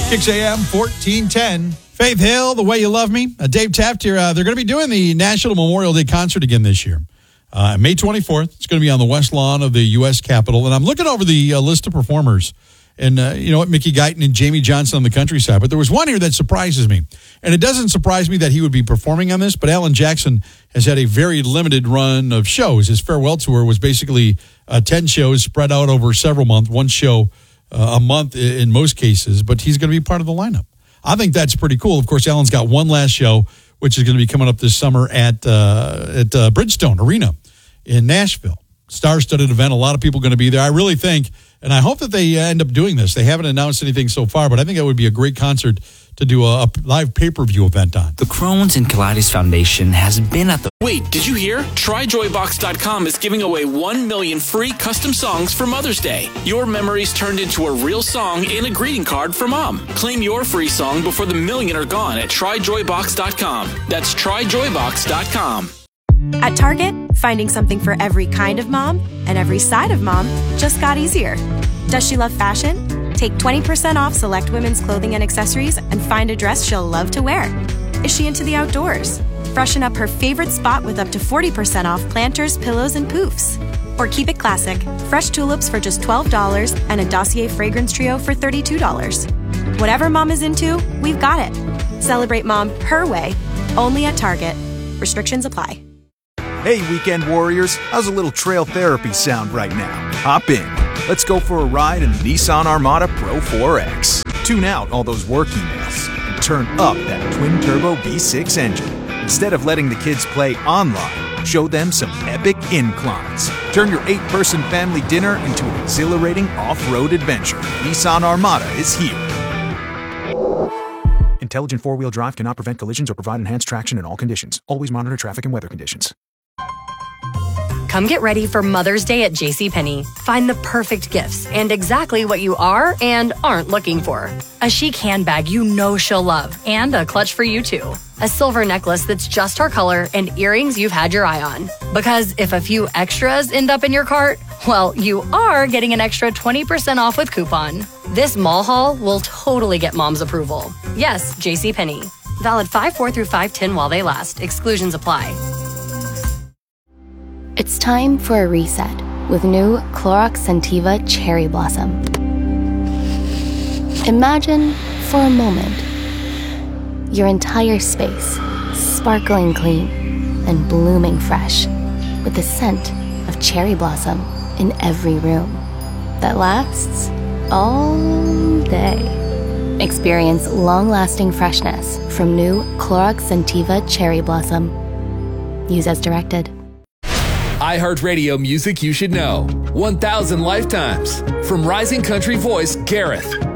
Kicks AM 1410. Faith Hill, The Way You Love Me. Dave Taft here. They're going to be doing the National Memorial Day concert again this year. May 24th. It's going to be on the West Lawn of the U.S. Capitol. And I'm looking over the list of performers. And you know what? Mickey Guyton and Jamie Johnson on the countryside. But there was one here that surprises me. And it doesn't surprise me that he would be performing on this. But Alan Jackson has had a very limited run of shows. His farewell tour was basically 10 shows spread out over several months. One show a month in most cases. But he's going to be part of the lineup. I think that's pretty cool. Of course, Alan's got one last show, which is going to be coming up this summer at Bridgestone Arena in Nashville. Star-studded event. A lot of people going to be there. I really think, and I hope that they end up doing this. They haven't announced anything so far, but I think that would be a great concert to do a live pay-per-view event on. The Crohn's and Colitis Foundation has been at the... Wait, did you hear? TryJoyBox.com is giving away 1 million free custom songs for Mother's Day. Your memories turned into a real song and a greeting card for Mom. Claim your free song before the million are gone at TryJoyBox.com. That's TryJoyBox.com. At Target, finding something for every kind of mom and every side of mom just got easier. Does she love fashion? Take 20% off select women's clothing and accessories and find a dress she'll love to wear. Is she into the outdoors? Freshen up her favorite spot with up to 40% off planters, pillows, and poofs. Or keep it classic, fresh tulips for just $12 and a Dossier fragrance trio for $32. Whatever mom is into, we've got it. Celebrate mom her way, only at Target. Restrictions apply. Hey, weekend warriors, how's a little trail therapy sound right now? Hop in. Let's go for a ride in the Nissan Armada Pro 4X. Tune out all those work emails and turn up that twin-turbo V6 engine. Instead of letting the kids play online, show them some epic inclines. Turn your 8-person family dinner into an exhilarating off-road adventure. Nissan Armada is here. Intelligent four-wheel drive cannot prevent collisions or provide enhanced traction in all conditions. Always monitor traffic and weather conditions. Come get ready for Mother's Day at JCPenney. Find the perfect gifts and exactly what you are and aren't looking for. A chic handbag you know she'll love and a clutch for you too. A silver necklace that's just her color and earrings you've had your eye on. Because if a few extras end up in your cart, well, you are getting an extra 20% off with coupon. This mall haul will totally get mom's approval. Yes, JCPenney. Valid 5/4 through 5/10 while they last. Exclusions apply. It's time for a reset with new Clorox Scentiva Cherry Blossom. Imagine, for a moment, your entire space sparkling clean and blooming fresh with the scent of cherry blossom in every room that lasts all day. Experience long-lasting freshness from new Clorox Scentiva Cherry Blossom. Use as directed. iHeartRadio music you should know. 1,000 lifetimes. From rising country voice Gareth